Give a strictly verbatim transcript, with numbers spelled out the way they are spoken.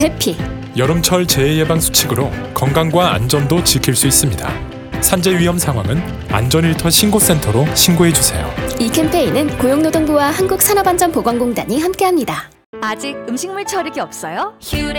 해피. 여름철 재해 예방 수칙으로 건강과 안전도 지킬 수 있습니다. 산재 위험 상황은 안전일터 신고센터로 신고해 주세요. 이 캠페인은 고용노동부와 한국산업안전보건공단이 함께합니다. 아직 음식물 처리기 없어요? 휴레